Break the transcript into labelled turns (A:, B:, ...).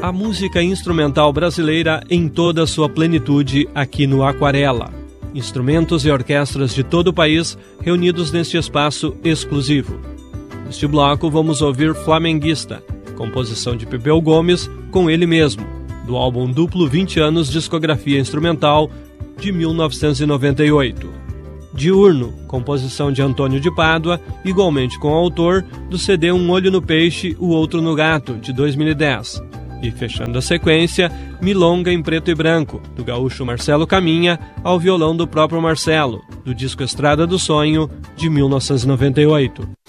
A: A música instrumental brasileira em toda a sua plenitude aqui no Aquarela. Instrumentos e orquestras de todo o país reunidos neste espaço exclusivo. Neste bloco vamos ouvir Flamenguista, composição de Pepeu Gomes com ele mesmo, do álbum duplo 20 anos discografia instrumental de 1998. Diurno, composição de Antônio de Pádua, igualmente com o autor do CD Um Olho no Peixe, o Outro no Gato, de 2010. E fechando a sequência, Milonga em Preto e Branco, do gaúcho Marcelo Caminha, ao violão do próprio Marcelo, do disco Estrada do Sonho, de 1998.